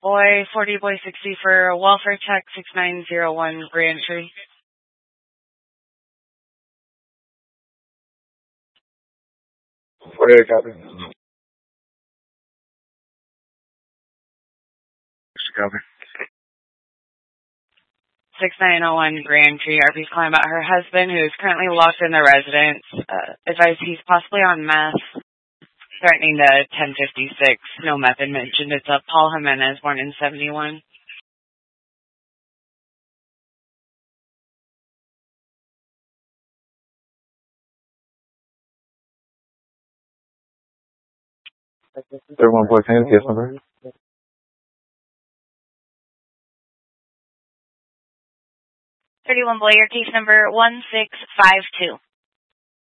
Boy 40, boy 60 for welfare check 6901 reentry. Where copy? Copy. 6901 reentry. RP's calling about her husband who is currently locked in the residence. Advised he's possibly on meth. Threatening the 1056. No method mentioned. It's a Paul Jimenez, born in 71. Third one, boy, can you case number? 31 boy, your case number 1652.